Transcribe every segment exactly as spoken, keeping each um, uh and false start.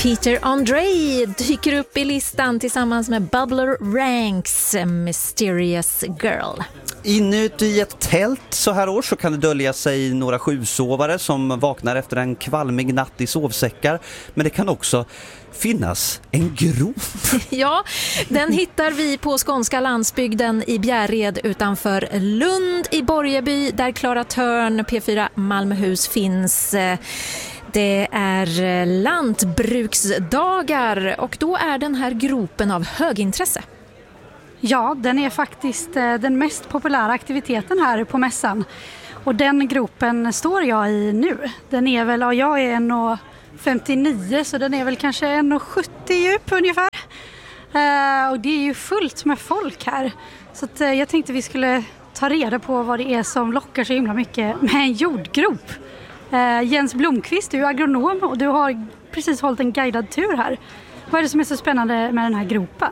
Peter Andre dyker upp i listan tillsammans med Bubbler Ranks Mysterious Girl. Inuti ett tält så här år så kan det dölja sig några sjusovare som vaknar efter en kvalmig natt i sovsäckar. Men det kan också finnas en grop. Ja, den hittar vi på skånska landsbygden i Bjärred utanför Lund i Borgeby där Klara Törn, P fyra Malmöhus finns. Det är lantbruksdagar och då är den här gropen av högintresse. Ja, den är faktiskt den mest populära aktiviteten här på mässan. Och den gropen står jag i nu. Den är väl, ja, jag är en komma femtionio så den är väl kanske en komma sjuttio djup ungefär. Uh, och det är ju fullt med folk här. Så att, uh, jag tänkte vi skulle ta reda på vad det är som lockar så himla mycket med en jordgrop. Uh, Jens Blomqvist, du är agronom och du har precis hållit en guidad tur här. Vad är det som är så spännande med den här gropen?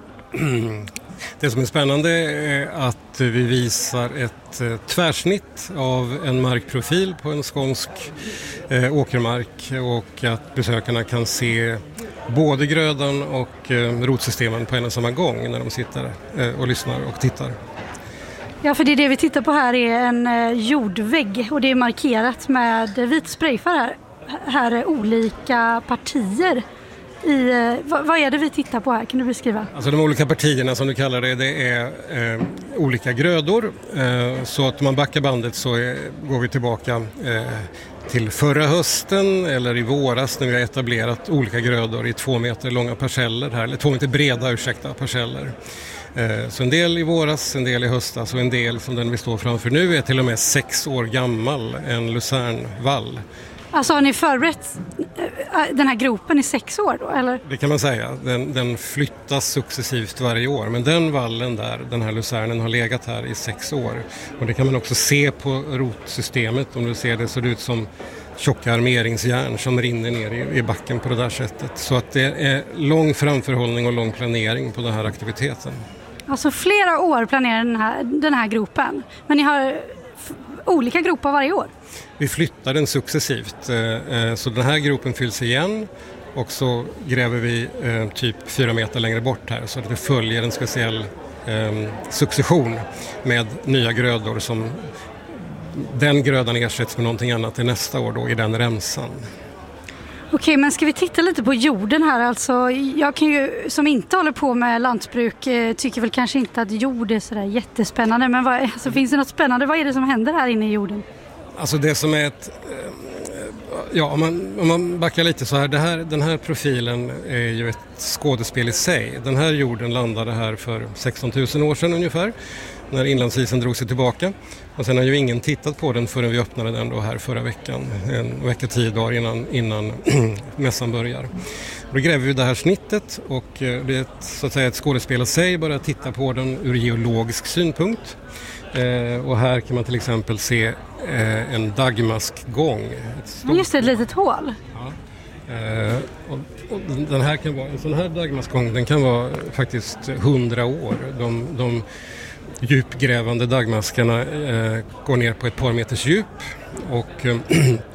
Det som är spännande är att vi visar ett eh, tvärsnitt av en markprofil på en skånsk eh, åkermark och att besökarna kan se både grödan och eh, rotsystemen på en och samma gång när de sitter eh, och lyssnar och tittar. Ja, för det, det vi tittar på här är en eh, jordvägg och det är markerat med vit sprayfärg här. Här är olika partier. I, vad, vad är det vi tittar på här? Kan du beskriva? Alltså de olika partierna som du kallar det, det är eh, olika grödor. Eh, så att man backar bandet så är, går vi tillbaka eh, till förra hösten eller i våras när vi har etablerat olika grödor i två meter långa parceller här, eller två meter breda ursäkta, parceller. Eh, så en del i våras, en del i höstas och en del som den vi står framför nu är till och med sex år gammal, en lucernvall. Alltså har ni förberett den här gropen i sex år då, eller? Det kan man säga. Den, den flyttas successivt varje år. Men den vallen där, den här lucernen har legat här i sex år. Och det kan man också se på rotsystemet. Om du ser det så det ut som tjocka armeringsjärn som rinner ner i, i backen på det där sättet. Så att det är lång framförhållning och lång planering på den här aktiviteten. Alltså flera år planerar den här, den här gropen. Men ni har f- olika gropar varje år? Vi flyttar den successivt, så den här gropen fylls igen och så gräver vi typ fyra meter längre bort här så att det följer en speciell succession med nya grödor som den grödan ersätts med någonting annat till nästa år då i den remsan. Okej, men ska vi titta lite på jorden här? Alltså, jag kan ju, som inte håller på med lantbruk, tycker väl kanske inte att jord är sådär jättespännande. Men vad, alltså, finns det något spännande? Vad är det som händer här inne i jorden? Alltså det som är ett... Ja, om man, om man backar lite så här, det här, den här profilen är ju ett skådespel i sig. Den här jorden landade här för sexton tusen år sedan ungefär, när inlandsisen drog sig tillbaka. Och sen har ju ingen tittat på den förrän vi öppnade den då här förra veckan, en vecka tio dagar innan, innan mässan börjar. Då gräver vi det här snittet och det är ett, så att säga ett skådespel i sig, bara titta på den ur geologisk synpunkt. Eh, och här kan man till exempel se eh, en dagmaskgång. Stort... Just det, ett litet hål. Ja. Eh, och, och den här kan vara, en sån här dagmaskgång den kan vara faktiskt hundra år. De, de djupgrävande dagmaskarna eh, går ner på ett par meters djup och eh,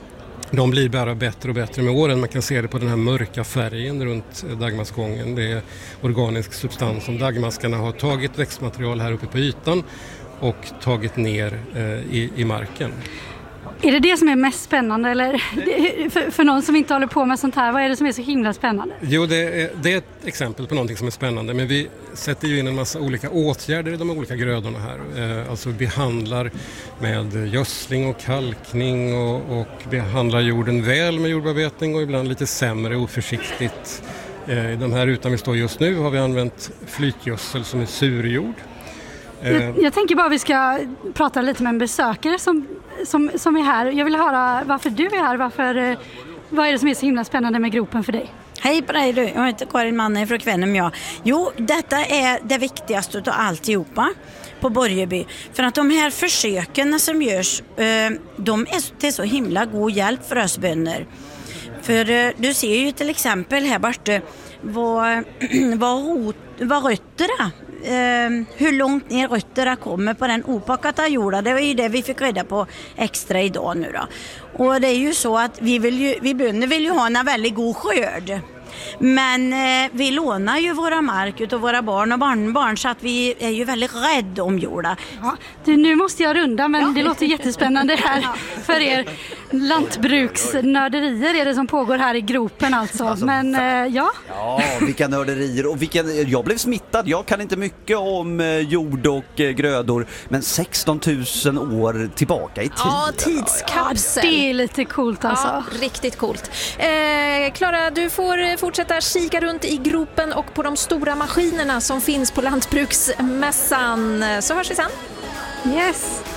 de blir bara bättre och bättre med åren. Man kan se det på den här mörka färgen runt dagmaskgången. Det är organisk substans som dagmaskarna har tagit växtmaterial här uppe på ytan och tagit ner eh, i, i marken. Är det det som är mest spännande? Eller för, för någon som inte håller på med sånt här, vad är det som är så himla spännande? Jo, det är, det är ett exempel på någonting som är spännande. Men vi sätter ju in en massa olika åtgärder i de olika grödorna här. Eh, alltså vi behandlar med gödsling och kalkning och, och behandlar jorden väl med jordbearbetning och ibland lite sämre och oförsiktigt. Eh, I de här rutan vi står just nu har vi använt flytgödsel som är surjord. Jag, jag tänker bara att vi ska prata lite med en besökare som, som, som är här. Jag vill höra varför du är här. Varför, vad är det som är så himla spännande med gropen för dig? Hej på dig du, jag heter Karin Manne från Kvänum jag. Jo, detta är det viktigaste av alltihopa på Borgeby. För att de här försöken som görs, de är till så himla god hjälp för oss bönder. För du ser ju till exempel här borta vad, vad, rot, vad rötterna Uh, hur långt ner rötterna kommer på den opackade jorden. Det var ju det vi fick reda på extra idag nu då. Och det är ju så att vi, vill ju, vi bönder vill ju ha en väldigt god skörd. Men eh, vi lånar ju våra mark utav våra barn och barnbarn så att vi är ju väldigt rädda om jorda. Ja, du, nu måste jag runda, men ja. Det låter jättespännande här för er. Lantbruksnörderier är det som pågår här i gropen alltså. alltså men eh, ja. Ja, vilka nörderier. Och vilken, jag blev smittad. Jag kan inte mycket om eh, jord och eh, grödor. Men sexton tusen år tillbaka i tiden. Ja, tidskapsel. Ja, det är lite coolt alltså. Ja, riktigt coolt. Eh, Klara, du får fortsätta kika runt i gropen och på de stora maskinerna som finns på Lantbruksmässan. Så hörs vi sen. Yes.